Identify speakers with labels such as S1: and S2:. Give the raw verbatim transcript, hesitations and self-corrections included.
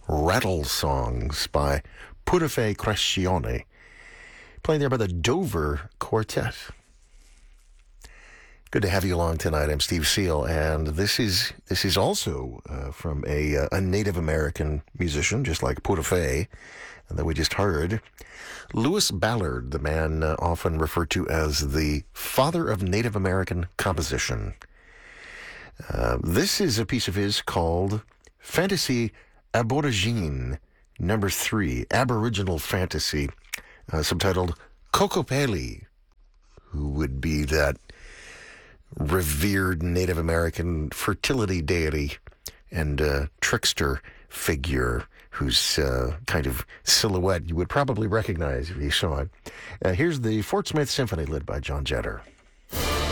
S1: Rattle Songs by Purife Crescione, playing there by the Dover Quartet. Good to have you along tonight. I'm Steve Seal, and this is this is also uh, from a, uh, a Native American musician, just like Purife, that we just heard. Lewis Ballard, the man uh, often referred to as the father of Native American composition. Uh, this is a piece of his called Fantasy Aborigine, number three, Aboriginal Fantasy, uh, subtitled Kokopelli, who would be that revered Native American fertility deity and uh, trickster figure whose uh, kind of silhouette you would probably recognize if you saw it. Uh, here's the Fort Smith Symphony led by John Jetter.